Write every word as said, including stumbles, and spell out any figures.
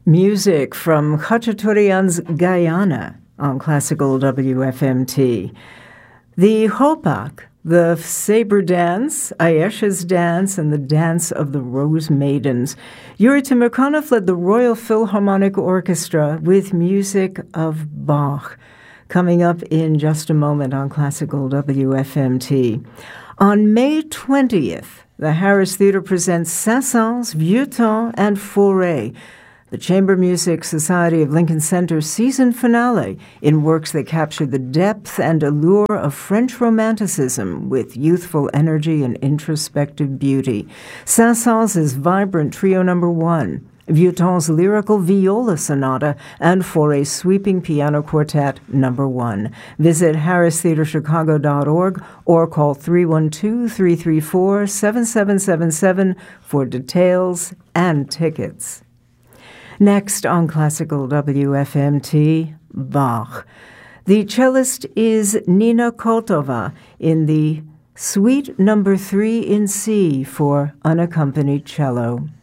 Music from Khachaturian's Guyana on Classical W F M T. The Hopak, the Sabre Dance, Ayesha's Dance, and the Dance of the Rose Maidens. Yuri Timokonov led the Royal Philharmonic Orchestra with music of Bach. Coming up in just a moment on Classical W F M T. On May twentieth, the Harris Theatre presents Saint-Saëns, Vieux Temps, and Fauré, the Chamber Music Society of Lincoln Center's season finale in works that capture the depth and allure of French Romanticism with youthful energy and introspective beauty. Saint-Saëns' is vibrant trio number one, Vieux Temps' lyrical viola sonata, and Fauré's sweeping piano quartet number one. Visit harris theatre chicago dot org or call three one two, three three four, seven seven seven seven for details and tickets. Next on Classical W F M T, Bach. The cellist is Nina Koltova in the Suite number three in C for unaccompanied cello.